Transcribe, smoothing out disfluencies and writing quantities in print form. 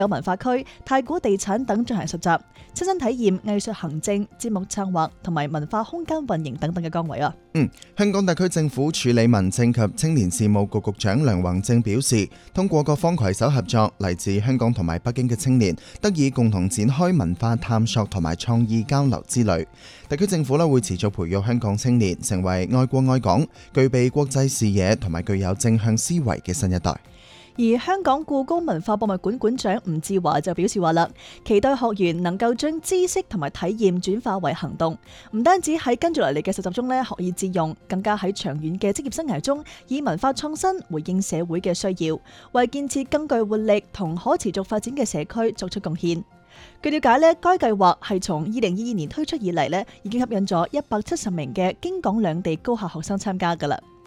有文化區、太古地產等進行實習，親身體驗藝術行政、節目策劃同埋文化空間運營等等嘅崗位啊。 香港特區政府處理民政及青年事務局局長梁宏正表示，通過各方攜手合作，嚟自香港同埋北京嘅青年得以共同展開文化探索同埋創意交流之旅。特區政府會持續培育香港青年成為愛國愛港、具備國際視野同埋具有正向思維嘅新一代。 而香港故宮文化博物館館長吳志華就表示話啦，期待學員能夠將知識同埋體驗轉化為行動，唔單止喺跟住嚟嘅實習中學以致用，更加喺長遠嘅職業生涯中以文化創新回應社會嘅需要，為建設更具活力同可持續發展嘅社區作出貢獻。據了解呢，該計劃係從2022年推出以嚟呢，已經吸引咗170名嘅京港兩地高校學生參加㗎啦。